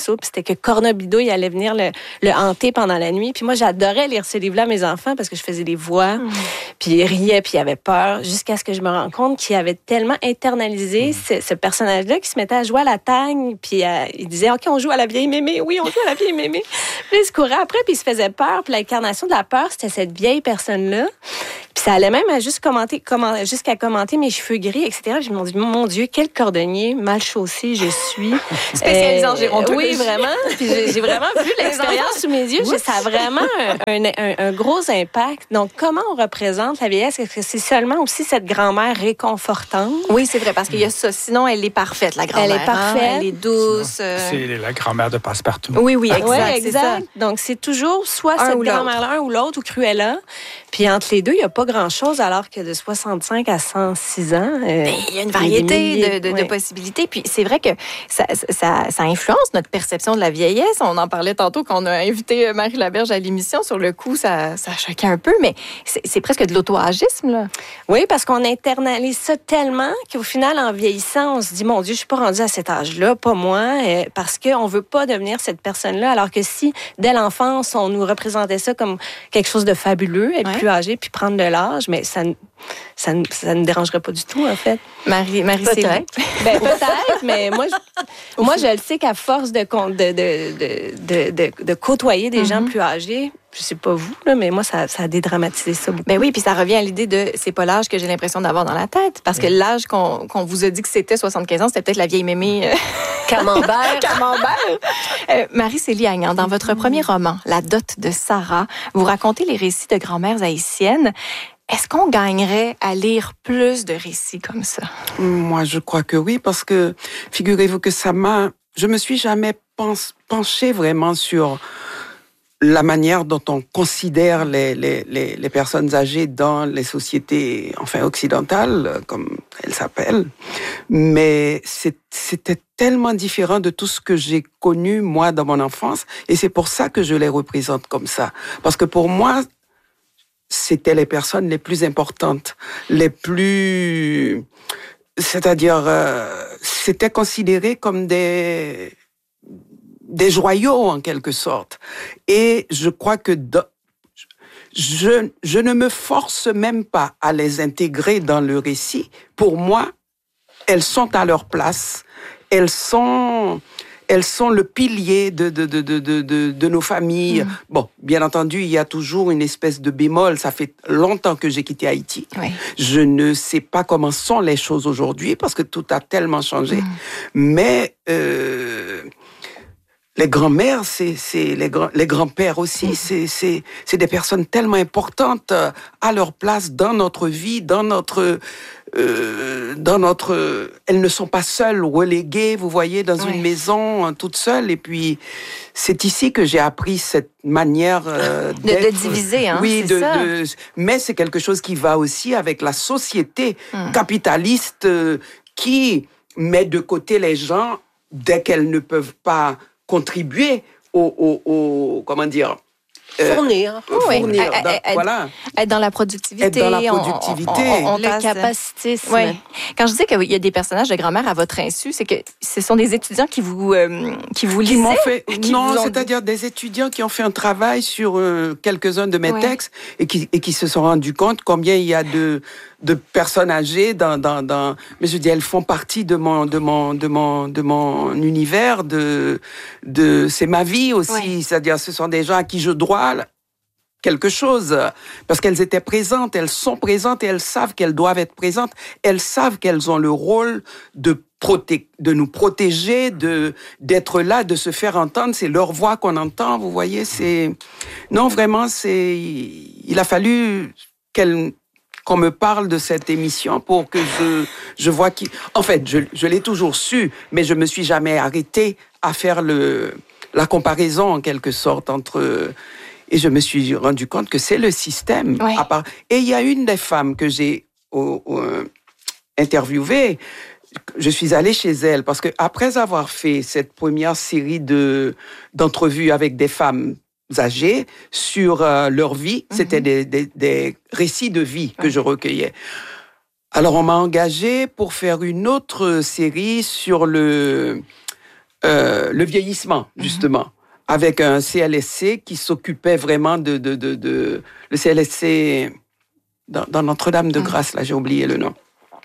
berceau, puis c'était que Cornabidouille allait venir le hanter pendant la nuit. Puis moi, j'adorais lire ce livre-là à mes enfants parce que je faisais des voix, puis ils riaient, puis ils avaient peur, jusqu'à ce que je me rende compte qu'il avait tellement internalisé ce personnage-là qui se mettait à jouer à la tagne, puis il disait « OK, on joue à la vieille mémé. Oui, on joue à la vieille mémé. » Puis il se courait après, puis il se faisait peur. Puis l'incarnation de la peur, c'était cette vieille personne-là. Puis ça allait même à jusqu'à commenter mes cheveux gris, etc. Puis je me dis, mon Dieu, quel cordonnier mal chaussé je suis.
Spécialisé en gérontologie.
Oui, vraiment. Puis j'ai vraiment vu l'expérience sous mes yeux. Ça a vraiment un gros impact. Donc, comment on représente la vieillesse? Est-ce que c'est seulement aussi cette grand-mère réconfortante?
Oui, c'est vrai, parce qu'il y a ça. Sinon, elle est parfaite, la grand-mère.
Elle est parfaite.
Elle est douce.
C'est la grand-mère de Passepartout.
Oui, exact.
Ouais, exact. Donc, c'est toujours soit cette grand-mère-là, un ou l'autre, ou Cruella. Puis entre les deux, il n'y a pas grand-chose, alors que de 65 à 106 ans...
il y a une variété de possibilités. Puis c'est vrai que ça influence notre perception de la vieillesse. On en parlait tantôt quand on a invité Marie Laberge à l'émission. Sur le coup, ça choquait un peu, mais c'est presque de l'auto-agisme, là.
Oui, parce qu'on internalise ça tellement qu'au final, en vieillissant, on se dit, mon Dieu, je suis pas rendue à cet âge-là, pas moi, parce qu'on veut pas devenir cette personne-là, alors que si, dès l'enfance, on nous représentait ça comme quelque chose de fabuleux, être plus âgé, puis prendre de l'âge, mais ça ne dérangerait pas du tout, en fait.
Marie
peut-être. Peut-être, mais moi, je le sais qu'à force de côtoyer des gens plus âgés, je sais pas vous, là, mais moi, ça a dédramatisé ça beaucoup.
Ben oui, puis ça revient à l'idée de c'est pas l'âge que j'ai l'impression d'avoir dans la tête. Parce que l'âge qu'on vous a dit que c'était 75 ans, c'était peut-être la vieille mémé
Camembert.
Marie-Célie Agnan, dans votre premier roman, La dot de Sarah, vous racontez les récits de grand-mères haïtiennes. Est-ce qu'on gagnerait à lire plus de récits comme ça?
Moi, je crois que oui, parce que figurez-vous que je me suis jamais penchée vraiment sur la manière dont on considère les personnes âgées dans les sociétés, occidentales, comme elles s'appellent. Mais c'était tellement différent de tout ce que j'ai connu, moi, dans mon enfance. Et c'est pour ça que je les représente comme ça. Parce que pour moi, c'était les personnes les plus importantes, c'est-à-dire, c'était considéré comme des joyaux, en quelque sorte. Et je crois que je ne me force même pas à les intégrer dans le récit. Pour moi, elles sont à leur place. Elles sont le pilier de nos familles. Bon, bien entendu, il y a toujours une espèce de bémol. Ça fait longtemps que j'ai quitté Haïti. Oui. Je ne sais pas comment sont les choses aujourd'hui parce que tout a tellement changé. Mais les grands-mères, les grands-pères aussi, c'est des personnes tellement importantes à leur place dans notre vie, elles ne sont pas seules, reléguées, vous voyez, dans une maison, toutes seules. Et puis, c'est ici que j'ai appris cette manière
de diviser, hein,
oui,
c'est ça.
Mais c'est quelque chose qui va aussi avec la société capitaliste qui met de côté les gens dès qu'elles ne peuvent pas contribuer comment dire,
fournir.
Voilà.
Être dans la productivité.
Être dans la productivité.
Le capacitisme.
Ouais. Quand je dis qu'il y a des personnages de grand-mère à votre insu, c'est que ce sont des étudiants qui vous lisaient?
C'est-à-dire des étudiants qui ont fait un travail sur quelques-uns de mes textes et qui se sont rendus compte combien il y a de personnes âgées mais je dis, elles font partie de mon univers, c'est ma vie aussi. C'est-à-dire, ce sont des gens à qui je dois quelque chose, parce qu'elles étaient présentes, elles sont présentes et elles savent qu'elles doivent être présentes. Elles savent qu'elles ont le rôle de nous protéger, d'être là, de se faire entendre. C'est leur voix qu'on entend, vous voyez. Non, vraiment, il a fallu qu'on me parle de cette émission pour que je vois en fait, je l'ai toujours su, mais je me suis jamais arrêtée à faire la comparaison, en quelque sorte, et je me suis rendu compte que c'est le système. Oui. Et il y a une des femmes que j'ai interviewée, je suis allée chez elle, parce que après avoir fait cette première série d'entrevues avec des femmes âgées sur leur vie, c'était des récits de vie que je recueillais. Alors on m'a engagée pour faire une autre série sur le vieillissement, justement, avec un CLSC qui s'occupait vraiment de le CLSC dans Notre-Dame-de-Grâce, là, j'ai oublié le nom.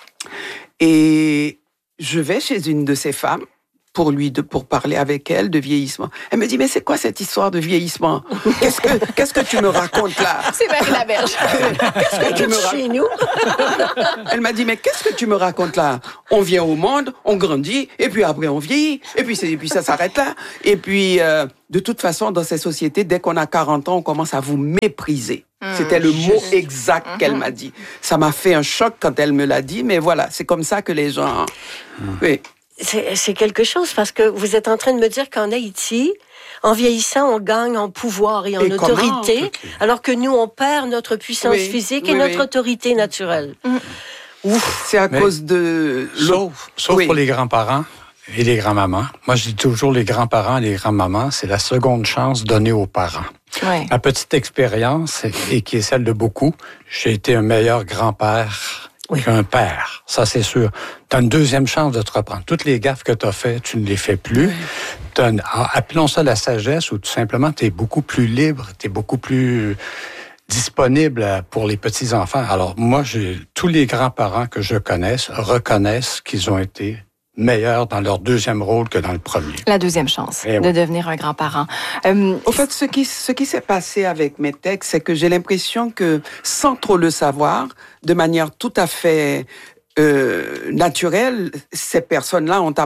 Et je vais chez une de ces femmes pour parler avec elle de vieillissement. Elle me dit, mais c'est quoi cette histoire de vieillissement? Qu'est-ce que tu me racontes là?
C'est Marie Laberge.
Qu'est-ce que tu me racontes chez nous? Elle m'a dit, mais qu'est-ce que tu me racontes là? On vient au monde, on grandit, et puis après on vieillit, et puis ça s'arrête là. Et puis, de toute façon, dans ces sociétés, dès qu'on a 40 ans, on commence à vous mépriser. C'était le mot exact qu'elle m'a dit. Ça m'a fait un choc quand elle me l'a dit, mais voilà, c'est comme ça que les gens... Oui.
C'est quelque chose, parce que vous êtes en train de me dire qu'en Haïti, en vieillissant, on gagne en pouvoir et en autorité, alors que nous, on perd notre puissance physique et notre autorité naturelle.
C'est à cause de...
Sauf pour les grands-parents et les grands-mamans. Moi, je dis toujours les grands-parents et les grands-mamans, c'est la seconde chance donnée aux parents.
Ouais.
Ma petite expérience, et qui est celle de beaucoup, j'ai été un meilleur grand-père qu'un père. Ça, c'est sûr. Tu as une deuxième chance de te reprendre. Toutes les gaffes que tu as faites, tu ne les fais plus. Appelons ça la sagesse, ou tout simplement, tu es beaucoup plus libre, tu es beaucoup plus disponible pour les petits-enfants. Alors, moi, tous les grands-parents que je connaisse reconnaissent qu'ils ont été meilleurs dans leur deuxième rôle que dans le premier.
La deuxième chance de devenir un grand-parent.
Au fait, ce qui s'est passé avec mes textes, c'est que j'ai l'impression que, sans trop le savoir, de manière tout à fait naturelle, ces personnes-là ont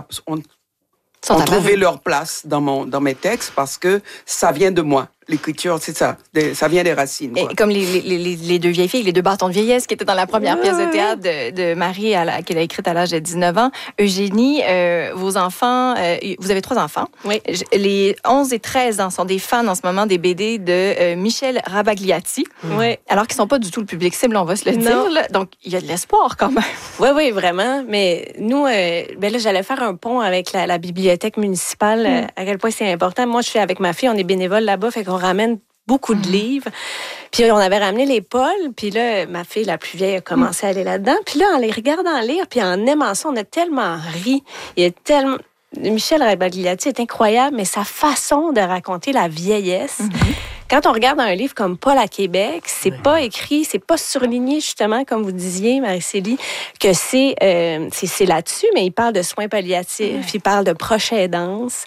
trouvé leur place dans mes textes parce que ça vient de moi. L'écriture, c'est ça. Ça vient des racines. Quoi.
Et comme les deux vieilles filles, les deux bâtons de vieillesse qui étaient dans la première pièce de théâtre de Marie, qu'elle a écrite à l'âge de 19 ans. Eugénie, vos enfants, vous avez 3 enfants.
Oui.
Les 11 et 13 ans sont des fans en ce moment des BD de Michel Rabagliati.
Oui.
Alors qu'ils ne sont pas du tout le public cible, on va se le dire. Là. Donc, il y a de l'espoir quand même.
Oui, vraiment. Mais nous, là, j'allais faire un pont avec la bibliothèque municipale, à quel point c'est important. Moi, je suis avec ma fille, on est bénévole là-bas, fait qu'on ramène beaucoup de livres. Puis on avait ramené les Pauls, puis là, ma fille, la plus vieille, a commencé à aller là-dedans. Puis là, en les regardant lire, puis en aimant ça, on a tellement ri. Il y a tellement... Michel Rabagliati est incroyable, mais sa façon de raconter la vieillesse... Quand on regarde un livre comme Paul à Québec, c'est pas écrit, c'est pas surligné, justement, comme vous disiez, Marie-Célie, que c'est là-dessus, mais il parle de soins palliatifs, il parle de proche aidance,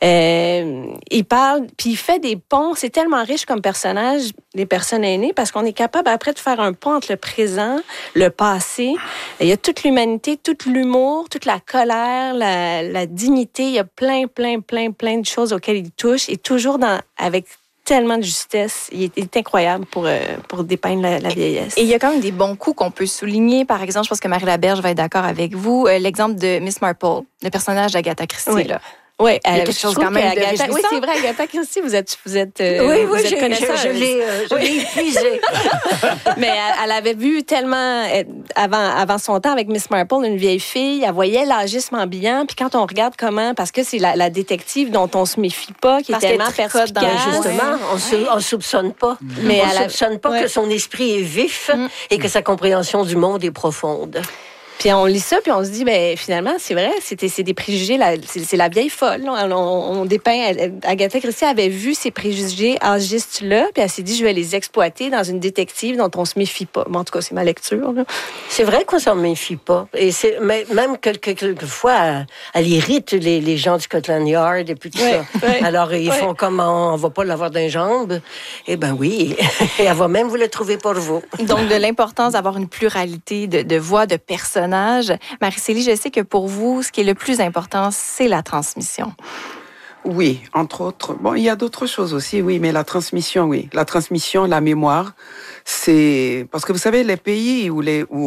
il parle, puis il fait des ponts. C'est tellement riche comme personnage, les personnes aînées, parce qu'on est capable après de faire un pont entre le présent, le passé. Il y a toute l'humanité, tout l'humour, toute la colère, la dignité. Il y a plein de choses auxquelles il touche, et toujours avec tellement de justesse. Il est incroyable pour dépeindre la vieillesse.
Et il y a quand même des bons coups qu'on peut souligner. Par exemple, je pense que Marie Laberge va être d'accord avec vous. L'exemple de Miss Marple, le personnage d'Agatha Christie.
Oui.
Là.
Oui,
il y a quelque chose quand même de réjouissant.
Oui, c'est vrai, Agatha Christie, vous êtes
oui, je l'ai épuisée.
Mais elle avait vu tellement, avant son temps, avec Miss Marple, une vieille fille, elle voyait l'âgisme ambiant, puis quand on regarde comment, parce que c'est la détective dont on se méfie pas, qui est tellement perspicace.
Justement, on soupçonne pas.
Mais
on soupçonne pas que son esprit est vif et que sa compréhension du monde est profonde.
Puis on lit ça, puis on se dit, ben finalement, c'est vrai, c'est des préjugés, c'est la vieille folle. On dépeint, Agatha Christie avait vu ces préjugés âgistes-là, puis elle s'est dit, je vais les exploiter dans une détective dont on se méfie pas. Bon, en tout cas, c'est ma lecture. Là.
C'est vrai qu'on s'en méfie pas. Et même quelquefois, elle irrite les gens du Scotland Yard et puis tout ça. Oui. Alors, ils font comme on va pas l'avoir d'un jambe. Eh ben oui, et elle va même vous le trouver pour vous.
Donc, de l'importance d'avoir une pluralité de voix, de personnages. Marie-Célie, je sais que pour vous, ce qui est le plus important, c'est la transmission.
Oui, entre autres. Bon, il y a d'autres choses aussi, oui, mais la transmission, oui. La transmission, la mémoire, c'est... Parce que vous savez, les pays où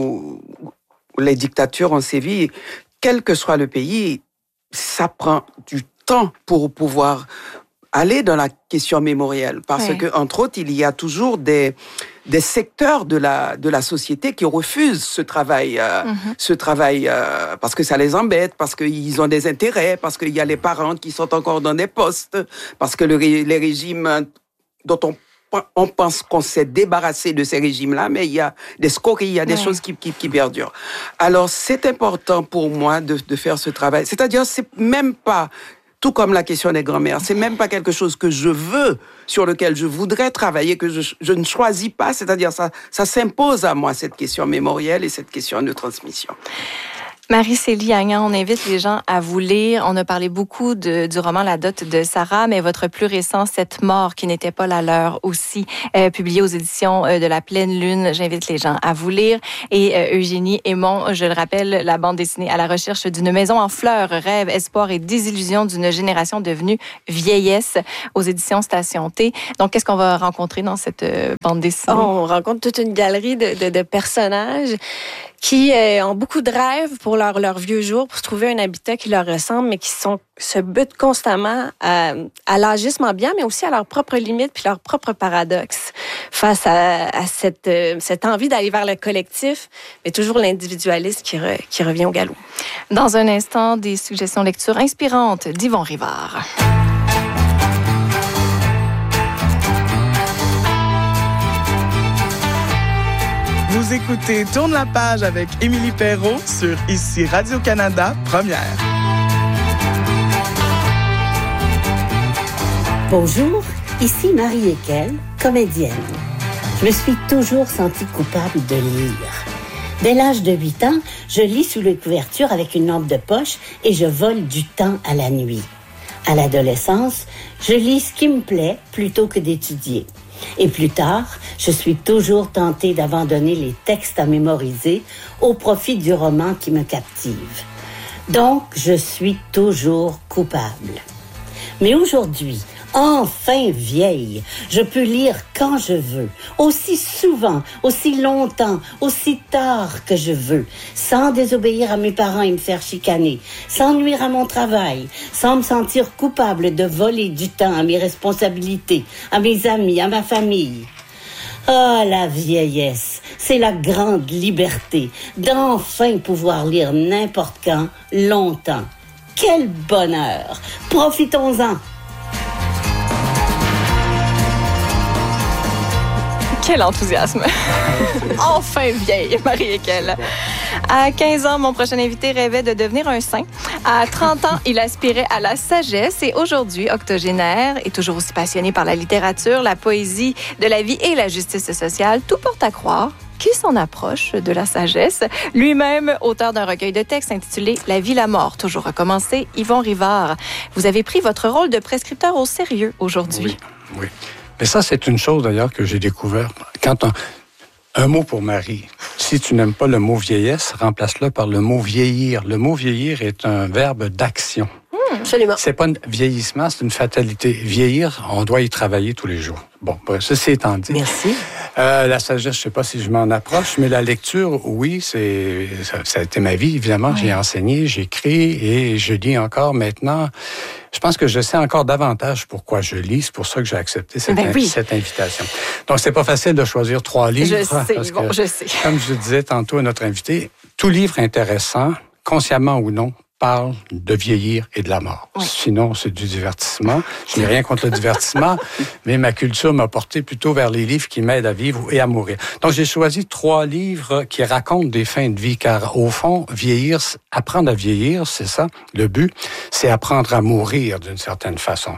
les dictatures ont sévi, quel que soit le pays, ça prend du temps pour pouvoir aller dans la question mémorielle. Parce que, entre autres, il y a toujours des secteurs de la société qui refusent ce travail, parce que ça les embête, parce qu'ils ont des intérêts, parce qu'il y a les parents qui sont encore dans des postes, parce que les régimes dont on pense qu'on s'est débarrassé de ces régimes-là, mais il y a des scories, il y a des choses qui perdurent. Alors, c'est important pour moi de faire ce travail. C'est-à-dire, c'est même pas Tout comme la question des grands-mères. C'est même pas quelque chose que je veux, sur lequel je voudrais travailler, que je ne choisis pas. C'est-à-dire, ça s'impose à moi, cette question mémorielle et cette question de transmission.
Marie-Célie Gagnon, on invite les gens à vous lire. On a parlé beaucoup du roman La dot de Sarah, mais votre plus récent, Cette mort qui n'était pas la leur, aussi publié aux éditions de La Pleine Lune. J'invite les gens à vous lire. Et Eugénie Aymon, je le rappelle, la bande dessinée À la recherche d'une maison en fleurs, rêve, espoir et désillusion d'une génération devenue vieillesse, aux éditions Station T. Donc, qu'est-ce qu'on va rencontrer dans cette bande dessinée?
On rencontre toute une galerie de personnages qui ont beaucoup de rêves pour leur vieux jour, pour se trouver un habitat qui leur ressemble, mais qui se butent constamment à l'agisme ambiant, mais aussi à leurs propres limites puis leurs propres paradoxes face à cette envie d'aller vers le collectif, mais toujours l'individualisme qui revient au galop.
Dans un instant, des suggestions lecture inspirantes d'Yvon Rivard.
Vous écoutez Tourne la page avec Émilie Perrault sur Ici Radio-Canada, Première.
Bonjour, ici Marie Ekel, comédienne. Je me suis toujours sentie coupable de lire. Dès l'âge de 8 ans, je lis sous les couvertures avec une lampe de poche et je vole du temps à la nuit. À l'adolescence, je lis ce qui me plaît plutôt que d'étudier. Et plus tard, je suis toujours tentée d'abandonner les textes à mémoriser au profit du roman qui me captive. Donc, je suis toujours coupable. Mais aujourd'hui, enfin vieille, je peux lire quand je veux, aussi souvent, aussi longtemps, aussi tard que je veux, sans désobéir à mes parents et me faire chicaner, sans nuire à mon travail, sans me sentir coupable de voler du temps à mes responsabilités, à mes amis, à ma famille. Ah, la vieillesse, c'est la grande liberté d'enfin pouvoir lire n'importe quand, longtemps. Quel bonheur! Profitons-en!
Quel enthousiasme! Enfin vieille, Marie Ekel. À 15 ans, mon prochain invité rêvait de devenir un saint. À 30 ans, il aspirait à la sagesse. Et aujourd'hui, octogénaire et toujours aussi passionné par la littérature, la poésie de la vie et la justice sociale, tout porte à croire qu'il s'en approche de la sagesse. Lui-même, auteur d'un recueil de textes intitulé « La vie, la mort », toujours recommencé, Yvon Rivard. Vous avez pris votre rôle de prescripteur au sérieux aujourd'hui.
Oui. Mais ça, c'est une chose d'ailleurs que j'ai découvert. Quand un mot pour Marie, si tu n'aimes pas le mot vieillesse, remplace-le par le mot vieillir. Le mot vieillir est un verbe d'action.
Absolument.
C'est pas un vieillissement, c'est une fatalité. Vieillir, on doit y travailler tous les jours. Bon, ceci étant dit.
Merci.
La sagesse, je sais pas si je m'en approche, mais la lecture, oui, ça a été ma vie, évidemment. Oui. J'ai enseigné, j'ai écrit et je lis encore maintenant. Je pense que je sais encore davantage pourquoi je lis. C'est pour ça que j'ai accepté cette invitation. Donc, c'est pas facile de choisir 3 livres.
Je sais.
Comme je disais tantôt à notre invité, tout livre intéressant, consciemment ou non, parle de vieillir et de la mort. Oui. Sinon, c'est du divertissement. Je n'ai rien contre le divertissement, mais ma culture m'a porté plutôt vers les livres qui m'aident à vivre et à mourir. Donc, j'ai choisi 3 livres qui racontent des fins de vie, car au fond, apprendre à vieillir, c'est ça, le but, c'est apprendre à mourir d'une certaine façon.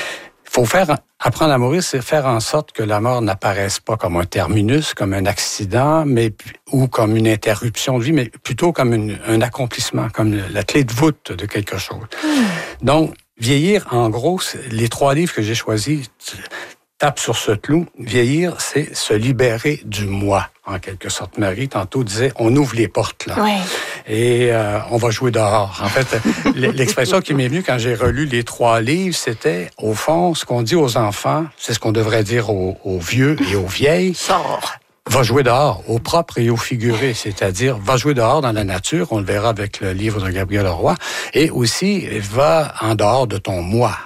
Apprendre à mourir, c'est faire en sorte que la mort n'apparaisse pas comme un terminus, comme un accident, ou comme une interruption de vie, mais plutôt comme un accomplissement, comme la clé de voûte de quelque chose. Donc, vieillir, en gros, les 3 livres que j'ai choisis tapent sur ce clou. Vieillir, c'est se libérer du moi, en quelque sorte. Marie, tantôt, disait, on ouvre les portes, là.
Oui.
Et on va jouer dehors. En fait, l'expression qui m'est venue quand j'ai relu les 3 livres, c'était, au fond, ce qu'on dit aux enfants, c'est ce qu'on devrait dire aux vieux et aux vieilles.
Sors.
Va jouer dehors, au propre et au figuré, c'est-à-dire va jouer dehors dans la nature, on le verra avec le livre de Gabriel Leroy, et aussi va en dehors de ton moi,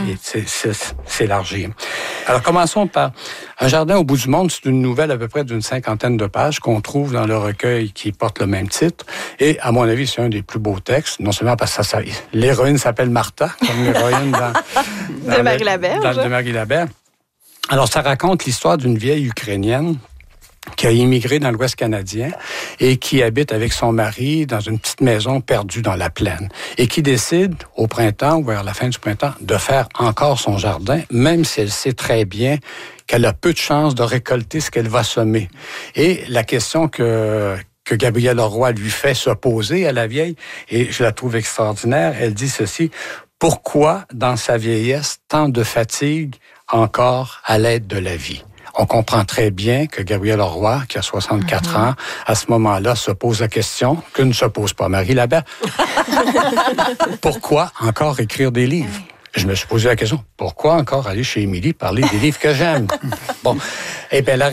s'élargir. Alors commençons par Un jardin au bout du monde, c'est une nouvelle à peu près d'une 50aine de pages qu'on trouve dans le recueil qui porte le même titre, et à mon avis, c'est un des plus beaux textes, non seulement parce que l'héroïne s'appelle Martha, comme l'héroïne
de Marie Laberge.
De Marie Laberge. Alors ça raconte l'histoire d'une vieille Ukrainienne qui a immigré dans l'Ouest canadien et qui habite avec son mari dans une petite maison perdue dans la plaine et qui décide au printemps ou vers la fin du printemps de faire encore son jardin, même si elle sait très bien qu'elle a peu de chances de récolter ce qu'elle va semer. Et la question que Gabrielle Roy lui fait se poser à la vieille, et je la trouve extraordinaire, elle dit ceci: pourquoi, dans sa vieillesse, tant de fatigue encore à l'aide de la vie? On comprend très bien que Gabrielle Roy, qui a 64 ans, à ce moment-là, se pose la question que ne se pose pas Marie Laberge. Pourquoi encore écrire des livres? Je me suis posé la question, pourquoi encore aller chez Émilie parler des livres que j'aime? Bon, eh bien,